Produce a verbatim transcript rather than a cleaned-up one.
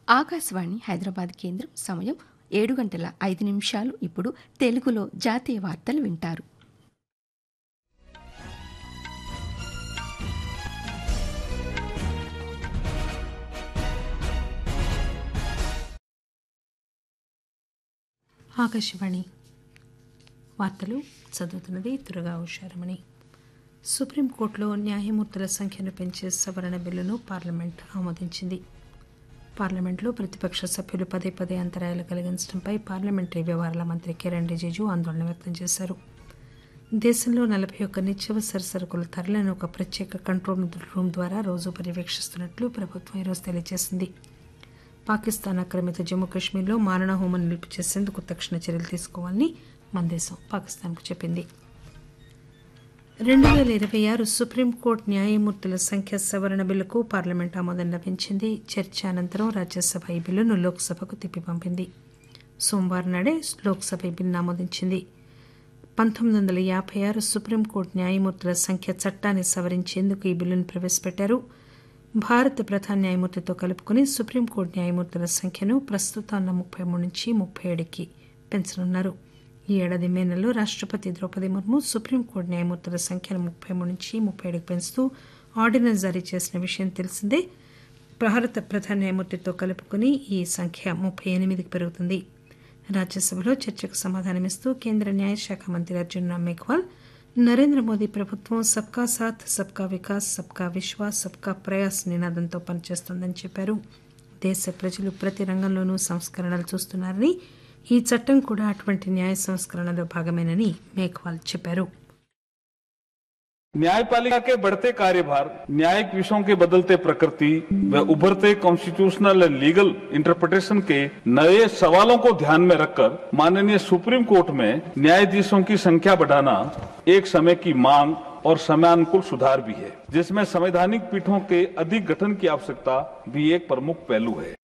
ఆకాశవాణి హైదరాబాద్ కేంద్రం సమయం ఏడు గంటల ఐదు నిమిషాలు. ఇప్పుడు తెలుగులో జాతీయ వార్తలు వింటారు. ఆకాశవాణి వార్తలు చదువుతున్నది తురగా ఉషారమణి. సుప్రీంకోర్టులో న్యాయమూర్తుల సంఖ్యను పెంచే సవరణ బిల్లును పార్లమెంట్ ఆమోదించింది. పార్లమెంట్లో ప్రతిపక్ష సభ్యులు పదే పదే అంతరాయాలు కలిగించడంపై పార్లమెంటరీ వ్యవహారాల మంత్రి కిరణ్ రిజిజు ఆందోళన వ్యక్తం చేశారు. దేశంలో నలభై ఒక్క నిత్యావసర సరుకుల ధరలను ఒక ప్రత్యేక కంట్రోల్ రూమ్ ద్వారా రోజు పర్యవేక్షిస్తున్నట్లు ప్రభుత్వం ఈరోజు తెలియజేసింది. పాకిస్తాన్ ఆక్రమిత జమ్మూ కశ్మీర్లో మారణహోమం నిలుపు చేసేందుకు తక్షణ చర్యలు తీసుకోవాలని మన దేశం పాకిస్తాన్కు చెప్పింది. రెండు వేల ఇరవై ఆరు సుప్రీంకోర్టు న్యాయమూర్తుల సంఖ్య సవరణ బిల్లుకు పార్లమెంట్ ఆమోదం లభించింది. చర్చ అనంతరం రాజ్యసభ ఈ బిల్లును లోక్సభకు తిప్పి పంపింది. సోమవారం నాడే లోక్సభ ఈ బిల్లును ఆమోదించింది. పంతొమ్మిది వందల యాభై ఆరు సుప్రీంకోర్టు న్యాయమూర్తుల సంఖ్య చట్టాన్ని సవరించేందుకు ఈ బిల్లును ప్రవేశపెట్టారు. భారత ప్రధాన న్యాయమూర్తితో కలుపుకుని సుప్రీంకోర్టు న్యాయమూర్తుల సంఖ్యను ప్రస్తుతం ఉన్న ముప్పై మూడు నుంచి ముప్పై ఏడుకి పెంచనున్నారు. ఈ ఏడాది మే నెలలో రాష్టపతి ద్రౌపది ముర్ము సుప్రీంకోర్టు న్యాయమూర్తుల సంఖ్యను ముప్పై మూడు నుంచి ముప్పై ఏడుకి పెంచుతూ ఆర్డినెన్స్ జారీ చేసిన విషయం తెలిసిందే. భారత ప్రధాన న్యాయమూర్తితో కలుపుకుని ఈ సంఖ్య ముప్పై ఎనిమిదికి పెరుగుతుంది. రాజ్యసభలో చర్చకు సమాధానమిస్తూ కేంద్ర న్యాయశాఖ మంత్రి అర్జున్ రామ్ మేఘ్వాల్ నరేంద్ర మోదీ ప్రభుత్వం సబ్కా సాథ్ సబ్కా వికాస్ సబ్కా విశ్వాస్ సబ్కా ప్రయాస్ నినాదంతో పనిచేస్తోందని చెప్పారు. దేశ ప్రజలు ప్రతి రంగంలోనూ సంస్కరణలు చూస్తున్నారని, ఈ చట్టం కూడా అటువంటి న్యాయ సంస్కరణలో భాగమేనని మేఘ్వాల్ చెప్పారు. न्यायपालिका के बढ़ते कार्यभार, न्यायिक विषयों की बदलते प्रकृति व उभरते कॉन्स्टिट्यूशनल एंड लीगल इंटरप्रिटेशन के नए सवालों को ध्यान में रखकर माननीय सुप्रीम कोर्ट में न्यायाधीशों की संख्या बढ़ाना एक समय की मांग और समयानुकूल सुधार भी है, जिसमें संवैधानिक पीठों के अधिक गठन की आवश्यकता भी एक प्रमुख पहलू है.